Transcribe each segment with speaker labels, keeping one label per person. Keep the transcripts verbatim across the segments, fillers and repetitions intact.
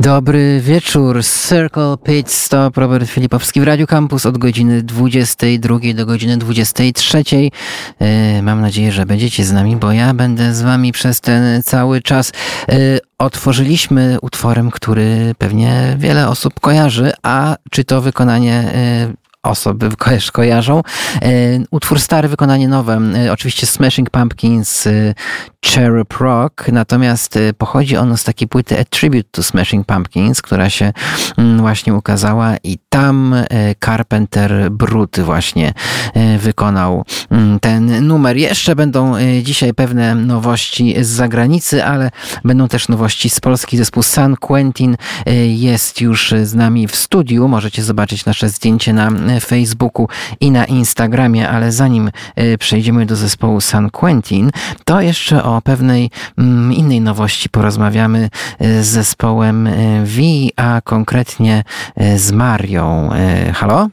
Speaker 1: Dobry wieczór. Circle Pit Stop. Robert Filipowski w Radiu Campus od godziny dwudziestej drugiej do godziny dwudziestej trzeciej. Mam nadzieję, że będziecie z nami, bo ja będę z wami przez ten cały czas. Otworzyliśmy utworem, który pewnie wiele osób kojarzy, a czy to wykonanie osoby ko- kojarzą. Utwór stary, wykonanie nowe. Oczywiście Smashing Pumpkins, Cherub Rock, natomiast pochodzi ono z takiej płyty A Tribute to Smashing Pumpkins, która się właśnie ukazała i tam Carpenter Brut właśnie wykonał ten numer. Jeszcze będą dzisiaj pewne nowości z zagranicy, ale będą też nowości z Polski. Zespół San Quentin jest już z nami w studiu. Możecie zobaczyć nasze zdjęcie na Facebooku i na Instagramie, ale zanim przejdziemy do zespołu San Quentin, to jeszcze o pewnej mm, innej nowości porozmawiamy z zespołem V, a konkretnie z Marią. Halo?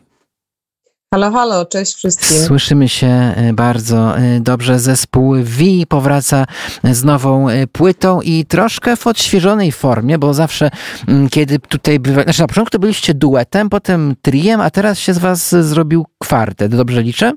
Speaker 2: Halo, halo, cześć wszystkim.
Speaker 1: Słyszymy się bardzo dobrze. Zespół V powraca z nową płytą i troszkę w odświeżonej formie, bo zawsze, kiedy tutaj bywa... Znaczy na początku to byliście duetem, potem triem, a teraz się z was zrobił kwartet. Dobrze liczę?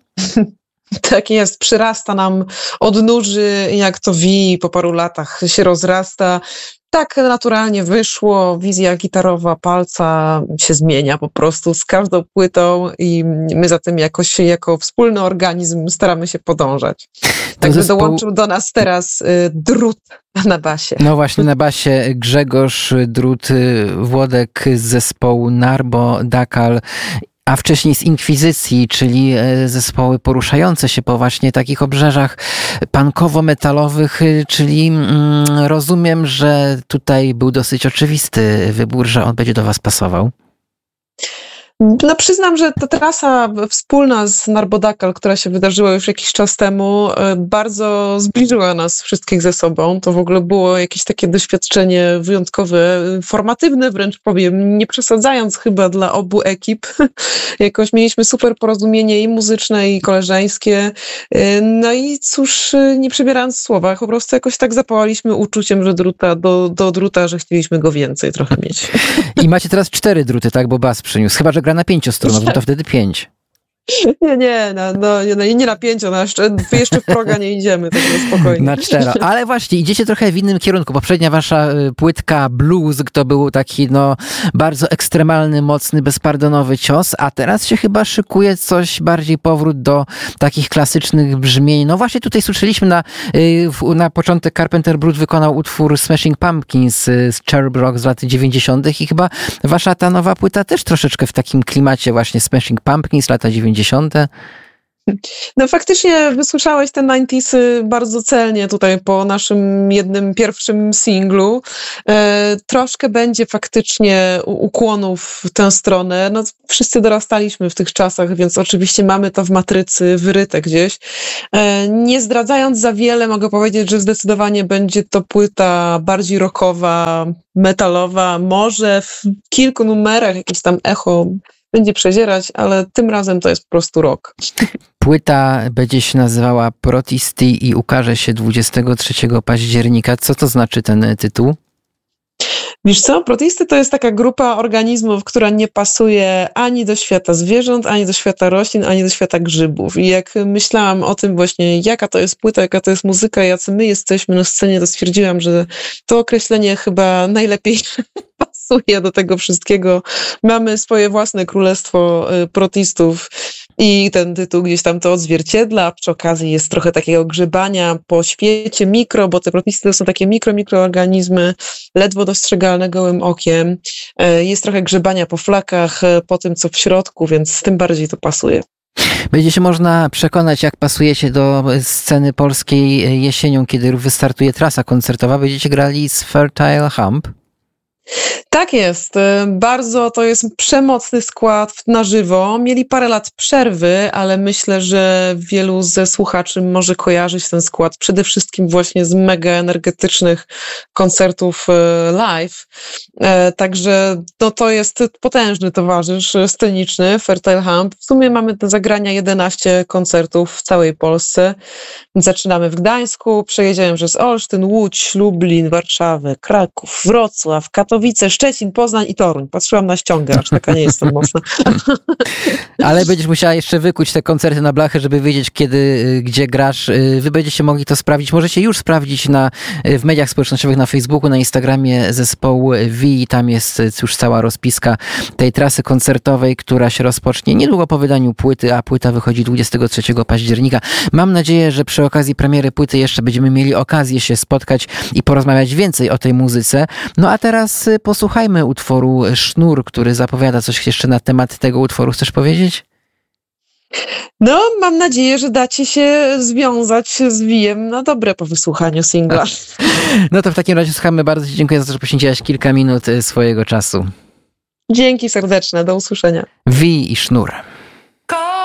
Speaker 2: Tak jest, przyrasta nam odnóży, jak to V po paru latach się rozrasta. Tak naturalnie wyszło, wizja gitarowa Palca się zmienia po prostu z każdą płytą i my za tym jakoś jako wspólny organizm staramy się podążać. Także zespół... dołączył do nas teraz y, Drut na basie.
Speaker 1: No właśnie, na basie Grzegorz Drut, Włodek z zespołu Narbo, Dakal, a wcześniej z Inkwizycji, czyli zespoły poruszające się po właśnie takich obrzeżach punkowo-metalowych, czyli mm, rozumiem, że tutaj był dosyć oczywisty wybór, że on będzie do was pasował.
Speaker 2: No przyznam, że ta trasa wspólna z Narbodakal, która się wydarzyła już jakiś czas temu, bardzo zbliżyła nas wszystkich ze sobą. To w ogóle było jakieś takie doświadczenie wyjątkowe, formatywne wręcz powiem, nie przesadzając chyba dla obu ekip. Jakoś mieliśmy super porozumienie i muzyczne, i koleżeńskie. No i cóż, nie przebierając w słowach, po prostu jakoś tak zapałaliśmy uczuciem, że druta, do, do druta, że chcieliśmy go więcej trochę mieć.
Speaker 1: I macie teraz cztery druty, tak? Bo bas przyniósł. Chyba że gra na pięciostronowym, to wtedy pięć.
Speaker 2: Nie, nie, no, no, nie, nie na pięcio, no, jeszcze, jeszcze w proga nie idziemy, tak spokojnie.
Speaker 1: Na cztero, ale właśnie idziecie trochę w innym kierunku. Poprzednia wasza płytka Blues to był taki no bardzo ekstremalny, mocny, bezpardonowy cios, a teraz się chyba szykuje coś bardziej powrót do takich klasycznych brzmień. No właśnie tutaj słyszeliśmy na, na początek Carpenter Brut wykonał utwór Smashing Pumpkins z Cherub Rock z lat dziewięćdziesiątych i chyba wasza ta nowa płyta też troszeczkę w takim klimacie właśnie Smashing Pumpkins lata dziewięćdziesiąte.
Speaker 2: No faktycznie wysłyszałeś te dziewięćdziesiąte bardzo celnie tutaj po naszym jednym pierwszym singlu. E, troszkę będzie faktycznie ukłonów w tę stronę. No, wszyscy dorastaliśmy w tych czasach, więc oczywiście mamy to w matrycy wyryte gdzieś. E, nie zdradzając za wiele, mogę powiedzieć, że zdecydowanie będzie to płyta bardziej rockowa, metalowa, może w kilku numerach jakieś tam echo będzie przezierać, ale tym razem to jest po prostu rock.
Speaker 1: Płyta będzie się nazywała Protisty i ukaże się dwudziestego trzeciego października. Co to znaczy ten tytuł?
Speaker 2: Wiesz co, Protisty to jest taka grupa organizmów, która nie pasuje ani do świata zwierząt, ani do świata roślin, ani do świata grzybów. I jak myślałam o tym właśnie, jaka to jest płyta, jaka to jest muzyka, jacy my jesteśmy na scenie, to stwierdziłam, że to określenie chyba najlepiej pasuje do tego wszystkiego. Mamy swoje własne królestwo protistów i ten tytuł gdzieś tam to odzwierciedla. Przy okazji jest trochę takiego grzebania po świecie mikro, bo te protisty to są takie mikro, mikroorganizmy, ledwo dostrzegalne gołym okiem. Jest trochę grzebania po flakach, po tym, co w środku, więc tym bardziej to pasuje.
Speaker 1: Będzie się można przekonać, jak pasujecie do sceny polskiej jesienią, kiedy wystartuje trasa koncertowa. Będziecie grali z Fertile Hump.
Speaker 2: Tak jest. Bardzo to jest przemocny skład na żywo. Mieli parę lat przerwy, ale myślę, że wielu ze słuchaczy może kojarzyć ten skład przede wszystkim właśnie z mega energetycznych koncertów live. Także no, to jest potężny towarzysz sceniczny, Fertile Hump. W sumie mamy do zagrania jedenaście koncertów w całej Polsce. Zaczynamy w Gdańsku, przejedziemy przez Olsztyn, Łódź, Lublin, Warszawę, Kraków, Wrocław, Katowice, Katowice, Szczecin, Poznań i Toruń. Patrzyłam na ściągę, aż taka nie jestem mocna.
Speaker 1: Ale będziesz musiała jeszcze wykuć te koncerty na blachę, żeby wiedzieć, kiedy, gdzie grasz. Wy będziecie mogli to sprawdzić. Możecie już sprawdzić na, w mediach społecznościowych, na Facebooku, na Instagramie zespołu V. Tam jest już cała rozpiska tej trasy koncertowej, która się rozpocznie niedługo po wydaniu płyty, a płyta wychodzi dwudziestego trzeciego października. Mam nadzieję, że przy okazji premiery płyty jeszcze będziemy mieli okazję się spotkać i porozmawiać więcej o tej muzyce. No a teraz posłuchajmy utworu Sznur, który zapowiada coś jeszcze na temat tego utworu. Chcesz powiedzieć?
Speaker 2: No, mam nadzieję, że dacie się związać z Wijem na dobre po wysłuchaniu singla.
Speaker 1: No to w takim razie słuchamy. Bardzo Ci dziękuję za to, że poświęciłaś kilka minut swojego czasu.
Speaker 2: Dzięki serdeczne. Do usłyszenia.
Speaker 1: Wi i Sznur.